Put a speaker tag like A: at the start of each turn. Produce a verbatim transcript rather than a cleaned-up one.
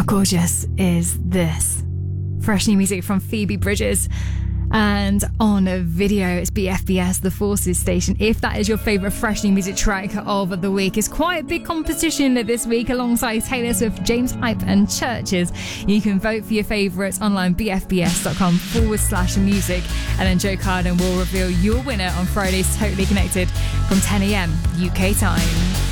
A: gorgeous is this? Fresh new music from Phoebe Bridgers. And on a video, it's B F B S, the Forces station. If that is your favourite fresh new music track of the week, it's quite a big competition this week alongside Taylor Swift, James Hype and Churches. You can vote for your favourites online, bfbs.com forward slash music. And then Joe Carden will reveal your winner on Friday's Totally Connected from ten a.m. U K time.